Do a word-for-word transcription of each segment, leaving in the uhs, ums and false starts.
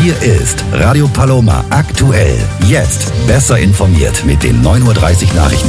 Hier ist Radio Paloma aktuell. Jetzt besser informiert mit den neun Uhr dreißig Nachrichten.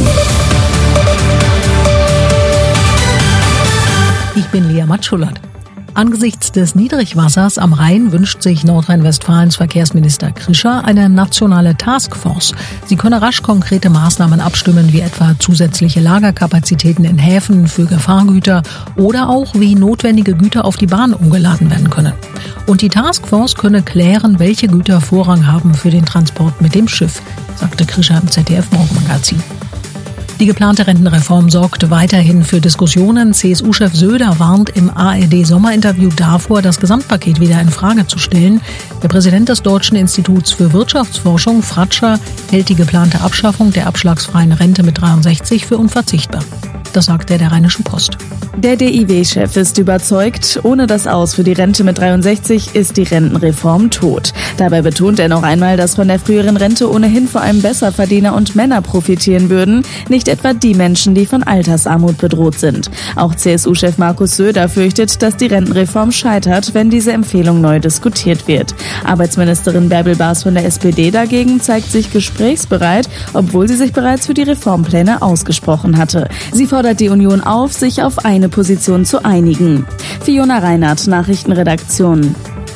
Ich bin Lea Matschulat. Angesichts des Niedrigwassers am Rhein wünscht sich Nordrhein-Westfalens Verkehrsminister Krischer eine nationale Taskforce. Sie könne rasch konkrete Maßnahmen abstimmen, wie etwa zusätzliche Lagerkapazitäten in Häfen für Gefahrgüter oder auch wie notwendige Güter auf die Bahn umgeladen werden können. Und die Taskforce könne klären, welche Güter Vorrang haben für den Transport mit dem Schiff, sagte Krischer im Z D F-Morgenmagazin. Die geplante Rentenreform sorgt weiterhin für Diskussionen. C S U-Chef Söder warnt im A R D-Sommerinterview davor, das Gesamtpaket wieder in Frage zu stellen. Der Präsident des Deutschen Instituts für Wirtschaftsforschung, Fratscher, hält die geplante Abschaffung der abschlagsfreien Rente mit dreiundsechzig für unverzichtbar. Das sagt er der Rheinischen Post. Der D I W-Chef ist überzeugt, ohne das Aus für die Rente mit dreiundsechzig ist die Rentenreform tot. Dabei betont er noch einmal, dass von der früheren Rente ohnehin vor allem Besserverdiener und Männer profitieren würden, nicht etwa die Menschen, die von Altersarmut bedroht sind. Auch C S U-Chef Markus Söder fürchtet, dass die Rentenreform scheitert, wenn diese Empfehlung neu diskutiert wird. Arbeitsministerin Bärbel Baas von der S P D dagegen zeigt sich gesprächsbereit, obwohl sie sich bereits für die Reformpläne ausgesprochen hatte. Sie fordert die Union auf, sich auf eine Position zu einigen. Fiona Reinhardt, Nachrichtenredaktion.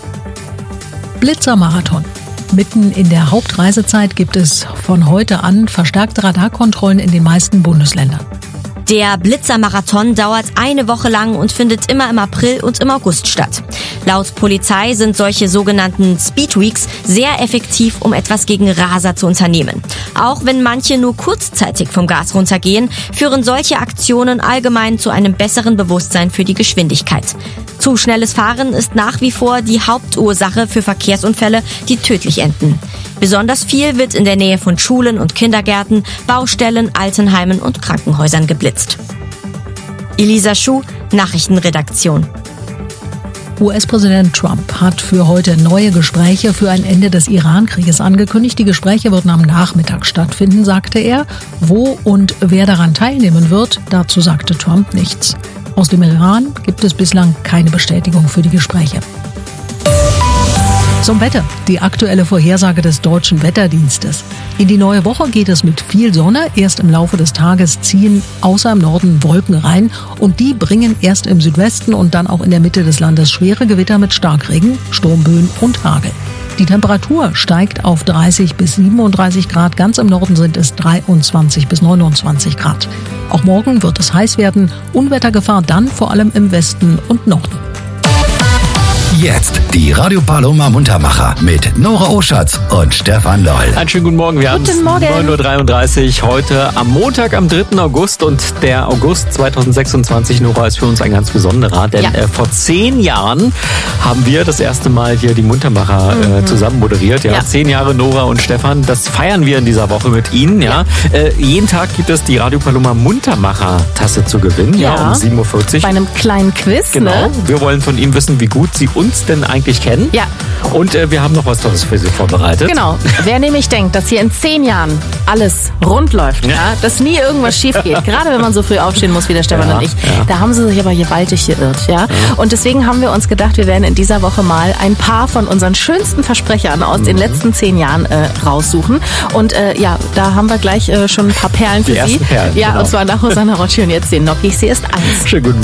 Blitzermarathon. Mitten in der Hauptreisezeit gibt es von heute an verstärkte Radarkontrollen in den meisten Bundesländern. Der Blitzermarathon dauert eine Woche lang und findet immer im April und im August statt. Laut Polizei sind solche sogenannten Speedweeks sehr effektiv, um etwas gegen Raser zu unternehmen. Auch wenn manche nur kurzzeitig vom Gas runtergehen, führen solche Aktionen allgemein zu einem besseren Bewusstsein für die Geschwindigkeit. Zu schnelles Fahren ist nach wie vor die Hauptursache für Verkehrsunfälle, die tödlich enden. Besonders viel wird in der Nähe von Schulen und Kindergärten, Baustellen, Altenheimen und Krankenhäusern geblitzt. Elisa Schuh, Nachrichtenredaktion. U S-Präsident Trump hat für heute neue Gespräche für ein Ende des Iran-Krieges angekündigt. Die Gespräche würden am Nachmittag stattfinden, sagte er. Wo und wer daran teilnehmen wird, dazu sagte Trump nichts. Aus dem Iran gibt es bislang keine Bestätigung für die Gespräche. Zum Wetter. Die aktuelle Vorhersage des Deutschen Wetterdienstes. In die neue Woche geht es mit viel Sonne. Erst im Laufe des Tages ziehen außer im Norden Wolken rein und die bringen erst im Südwesten und dann auch in der Mitte des Landes schwere Gewitter mit Starkregen, Sturmböen und Hagel. Die Temperatur steigt auf dreißig bis siebenunddreißig Grad. Ganz im Norden sind es dreiundzwanzig bis neunundzwanzig Grad. Auch morgen wird es heiß werden. Unwettergefahr dann vor allem im Westen und Norden. Jetzt die Radio Paloma Muntermacher mit Nora Oschatz und Stefan Loll. Einen schönen guten Morgen. Wir haben neun Uhr dreiunddreißig heute am Montag, am dritten August. Und der August zweitausendsechsundzwanzig, Nora, ist für uns ein ganz besonderer. Denn ja. äh, vor zehn Jahren haben wir das erste Mal hier die Muntermacher mhm. äh, zusammen moderiert. Ja. ja, zehn Jahre Nora und Stefan. Das feiern wir in dieser Woche mit Ihnen. Ja, ja. Äh, jeden Tag gibt es die Radio Paloma Muntermacher-Tasse zu gewinnen. Ja, ja um sieben Uhr vierzig. Bei einem kleinen Quiz. Genau. Ne? Wir wollen von Ihnen wissen, wie gut Sie uns denn eigentlich kennen. Ja. Und äh, wir haben noch was Tolles für Sie vorbereitet. Genau. Wer nämlich denkt, dass hier in zehn Jahren alles rund läuft, ja. Ja, dass nie irgendwas schief geht, gerade wenn man so früh aufstehen muss wie der Stefan ja, und ich, ja. da haben sie sich aber gewaltig geirrt. Ja? Ja. Und deswegen haben wir uns gedacht, wir werden in dieser Woche mal ein paar von unseren schönsten Versprechern aus mhm. den letzten zehn Jahren äh, raussuchen. Und äh, ja, da haben wir gleich äh, schon ein paar Perlen für Die Sie. Perlen, ja, genau. Und zwar nach Hosanna Rocci und jetzt den Noki. Sie ist eins. Schönen guten